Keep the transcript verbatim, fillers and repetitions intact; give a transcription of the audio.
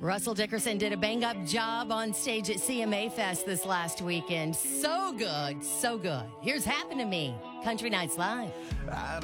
Russell Dickerson did a bang-up job on stage at C M A Fest this last weekend. So good, so good. Here's Happen to Me, Country Nights Live.